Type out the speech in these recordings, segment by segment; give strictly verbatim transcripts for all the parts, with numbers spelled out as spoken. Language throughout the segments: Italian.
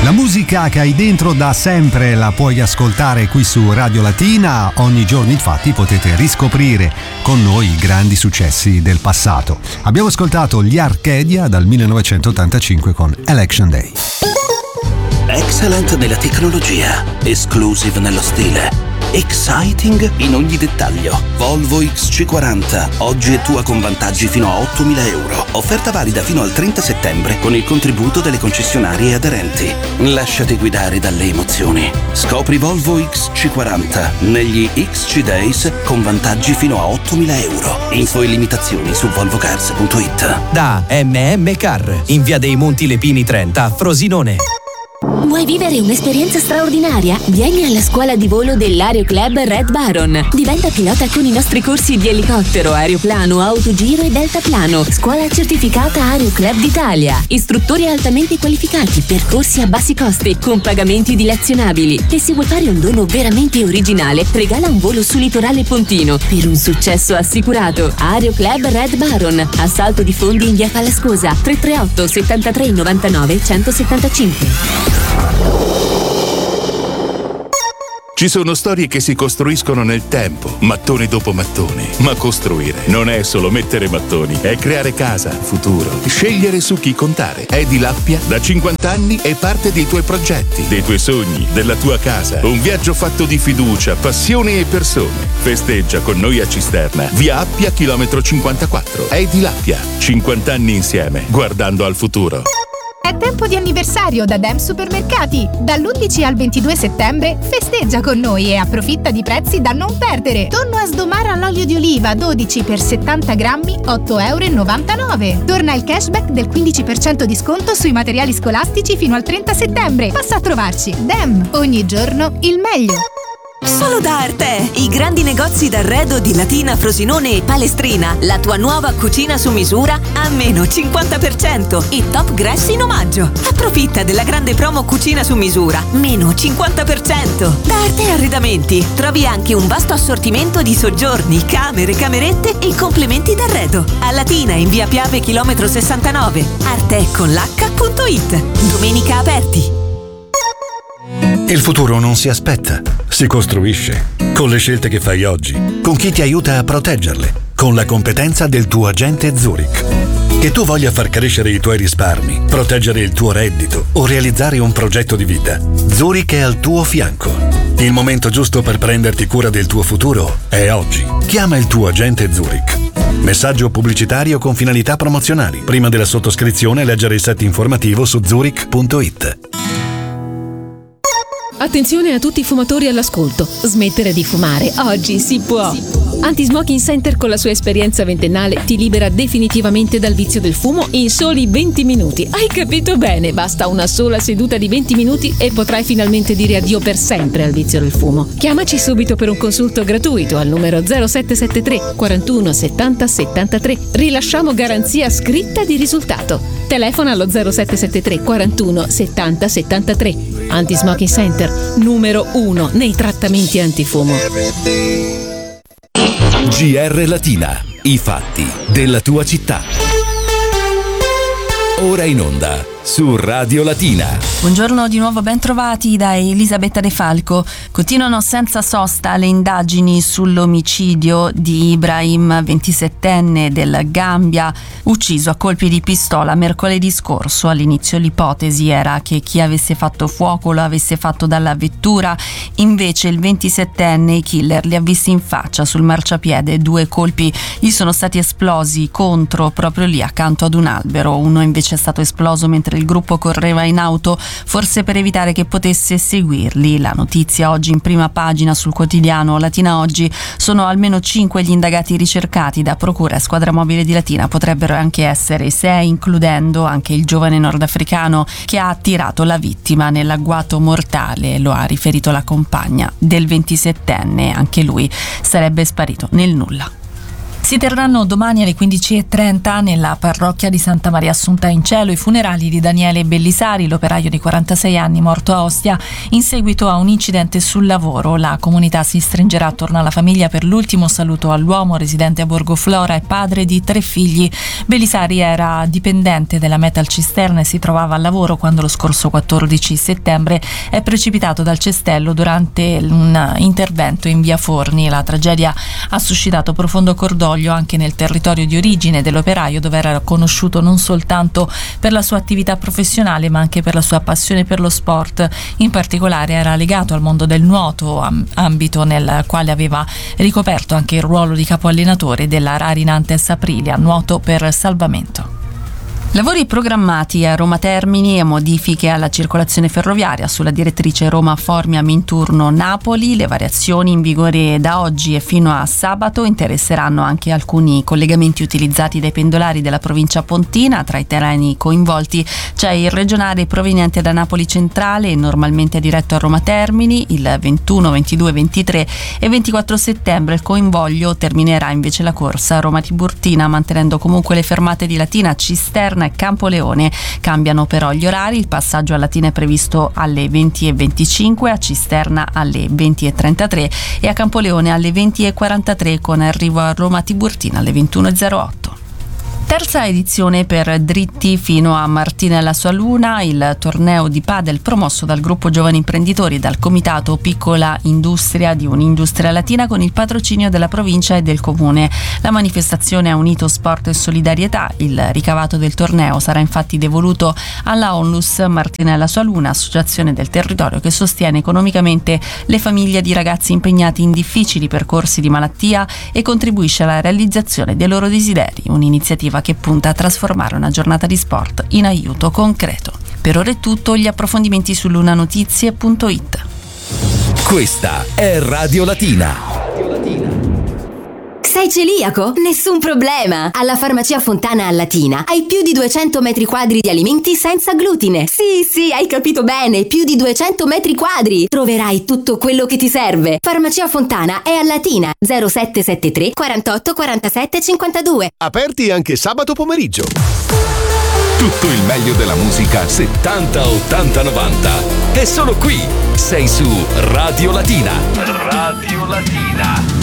La musica che hai dentro da sempre la puoi ascoltare qui su Radio Latina. Ogni giorno infatti potete riscoprire con noi i grandi successi del passato. Abbiamo ascoltato gli Arcadia dal millenovecentottantacinque con Election Day. Excellent nella tecnologia, exclusive nello stile, exciting in ogni dettaglio. Volvo X C quaranta, oggi è tua con vantaggi fino a ottomila euro. Offerta valida fino al trenta settembre con il contributo delle concessionarie aderenti. Lasciati guidare dalle emozioni. Scopri Volvo X C quaranta negli X C Days con vantaggi fino a ottomila euro. Info e limitazioni su volvo cars punto it. Da M M Car, in via dei Monti Lepini trenta a Frosinone. Vuoi vivere un'esperienza straordinaria? Vieni alla scuola di volo dell'Aero Club Red Baron. Diventa pilota con i nostri corsi di elicottero, aeroplano, autogiro e deltaplano. Scuola certificata Aero Club d'Italia. Istruttori altamente qualificati, percorsi a bassi costi, con pagamenti dilazionabili. E se vuoi fare un dono veramente originale, regala un volo su litorale pontino per un successo assicurato. Aero Club Red Baron. Assalto di fondi in via Falascosa. tre tre otto settantatré novantanove centosettantacinque. Ci sono storie che si costruiscono nel tempo, mattone dopo mattone. Ma costruire non è solo mettere mattoni, è creare casa, futuro, scegliere su chi contare. Edilappia da cinquanta anni è parte dei tuoi progetti, dei tuoi sogni, della tua casa. Un viaggio fatto di fiducia, passione e persone. Festeggia con noi a Cisterna, via Appia, chilometro cinquantaquattro. Edilappia, cinquanta anni insieme, guardando al futuro. È tempo di anniversario da Dem Supermercati. Dall'undici al ventidue settembre festeggia con noi e approfitta di prezzi da non perdere. Tonno a sdomare all'olio di oliva dodici per settanta grammi, otto e novantanove euro. Torna il cashback del quindici per cento di sconto sui materiali scolastici fino al trenta settembre. Passa a trovarci. Dem, ogni giorno il meglio. Solo da Arte, i grandi negozi d'arredo di Latina, Frosinone e Palestrina. La tua nuova cucina su misura a meno cinquanta per cento e Top Grass in omaggio. Approfitta della grande promo cucina su misura, meno cinquanta per cento. Da Arte Arredamenti trovi anche un vasto assortimento di soggiorni, camere, camerette e complementi d'arredo. A Latina in via Piave chilometro sessantanove. arte con l'h punto it. Domenica aperti. Il futuro non si aspetta, si costruisce. Con le scelte che fai oggi, con chi ti aiuta a proteggerle, con la competenza del tuo agente Zurich. Che tu voglia far crescere i tuoi risparmi, proteggere il tuo reddito o realizzare un progetto di vita, Zurich è al tuo fianco. Il momento giusto per prenderti cura del tuo futuro è oggi. Chiama il tuo agente Zurich. Messaggio pubblicitario con finalità promozionali. Prima della sottoscrizione leggere il set informativo su zurich punto it. Attenzione a tutti i fumatori all'ascolto. Smettere di fumare oggi si può. Anti-Smoking Center con la sua esperienza ventennale ti libera definitivamente dal vizio del fumo in soli venti minuti. Hai capito bene? Basta una sola seduta di venti minuti e potrai finalmente dire addio per sempre al vizio del fumo. Chiamaci subito per un consulto gratuito al numero zero sette sette tre quarantuno settanta settantatré. Rilasciamo garanzia scritta di risultato. Telefona allo zero sette sette tre quarantuno settanta settantatré. Anti-Smoking Center, numero uno nei trattamenti antifumo. G R Latina, i fatti della tua città. Ora in onda su Radio Latina. Buongiorno di nuovo, ben trovati da Elisabetta De Falco. Continuano senza sosta le indagini sull'omicidio di Ibrahim, ventisettenne del Gambia, ucciso a colpi di pistola mercoledì scorso. All'inizio l'ipotesi era che chi avesse fatto fuoco lo avesse fatto dalla vettura, invece il ventisettenne i killer li ha visti in faccia sul marciapiede. Due colpi gli sono stati esplosi contro, proprio lì accanto ad un albero. Uno invece è stato esploso mentre il gruppo correva in auto, forse per evitare che potesse seguirli. La notizia oggi in prima pagina sul quotidiano Latina Oggi: sono almeno cinque gli indagati ricercati da procura e squadra mobile di Latina, potrebbero anche essere sei, includendo anche il giovane nordafricano che ha attirato la vittima nell'agguato mortale. Lo ha riferito la compagna del ventisettenne, anche lui sarebbe sparito nel nulla. Si terranno domani alle quindici e trenta nella parrocchia di Santa Maria Assunta in Cielo i funerali di Daniele Bellisari, l'operaio di quarantasei anni morto a Ostia in seguito a un incidente sul lavoro. La comunità si stringerà attorno alla famiglia per l'ultimo saluto all'uomo residente a Borgoflora e padre di tre figli. Bellisari era dipendente della Metal Cisterna e si trovava al lavoro quando lo scorso quattordici settembre è precipitato dal cestello durante un intervento in via Forni. La tragedia ha suscitato profondo cordoglio anche nel territorio di origine dell'operaio, dove era conosciuto non soltanto per la sua attività professionale ma anche per la sua passione per lo sport. In particolare era legato al mondo del nuoto, ambito nel quale aveva ricoperto anche il ruolo di capo allenatore della Rari Nantes Aprilia, nuoto per salvamento. Lavori programmati a Roma Termini e modifiche alla circolazione ferroviaria sulla direttrice Roma-Formia-Minturno-Napoli. Le variazioni in vigore da oggi e fino a sabato interesseranno anche alcuni collegamenti utilizzati dai pendolari della provincia pontina. Tra i treni coinvolti c'è il regionale proveniente da Napoli Centrale, normalmente diretto a Roma Termini. Il ventuno, ventidue, ventitré e ventiquattro settembre il convoglio terminerà invece la corsa a Roma Tiburtina, mantenendo comunque le fermate di Latina, Cisterna e Campoleone. Cambiano però gli orari: il passaggio a Latina è previsto alle venti e venticinque, a Cisterna alle venti e trentatré e a Campoleone alle venti e quarantatré, con arrivo a Roma Tiburtina alle ventuno e zero otto. Terza edizione per Dritti fino a Martina e la sua luna, il torneo di padel promosso dal gruppo Giovani Imprenditori e dal comitato Piccola Industria di Un'Industria Latina con il patrocinio della provincia e del comune. La manifestazione ha unito sport e solidarietà. Il ricavato del torneo sarà infatti devoluto alla Onlus Martina e la sua luna, associazione del territorio che sostiene economicamente le famiglie di ragazzi impegnati in difficili percorsi di malattia e contribuisce alla realizzazione dei loro desideri, un'iniziativa che punta a trasformare una giornata di sport in aiuto concreto. Per ora è tutto, gli approfondimenti su lunanotizie punto it. Questa è Radio Latina. Sei celiaco? Nessun problema! Alla Farmacia Fontana a Latina hai più di duecento metri quadri di alimenti senza glutine. Sì, sì, hai capito bene, più di duecento metri quadri! Troverai tutto quello che ti serve. Farmacia Fontana è a Latina, zero sette sette tre quarantotto quarantasette cinquantadue. Aperti anche sabato pomeriggio. Tutto il meglio della musica settanta, ottanta, novanta. È solo qui. Sei su Radio Latina. Radio Latina.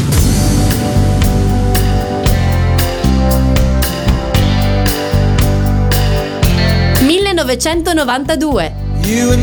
millenovecentonovantadue